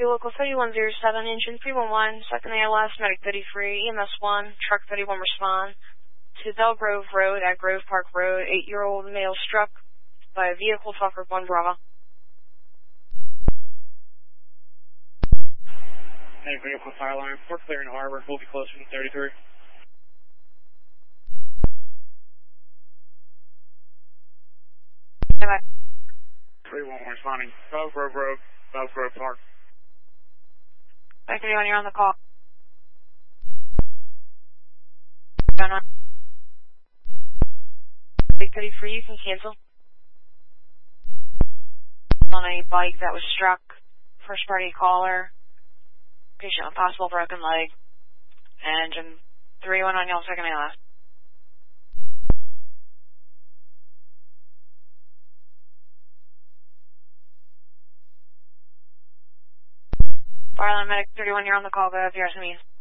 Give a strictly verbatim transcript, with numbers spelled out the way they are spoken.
rescue local thirty-one oh seven, engine three one one, second A L S, medic thirty-three, E M S one, truck thirty-one respond to Bell Grove Road at Grove Park Road, eight-year-old male struck by a vehicle, Fokker one Bravo. Hey, vehicle fire line, we're clearing harbor, we'll be closer than thirty-three. three one one responding, Bell Grove Road, Bell Grove Park. Back thirty-one, you're on the call. Big thirty-three, you can cancel. On a bike that was struck, first party caller, patient with possible broken leg, engine three one on y'all, second A L S. Fireline medic thirty-one, you're on the call, go F D R S M E.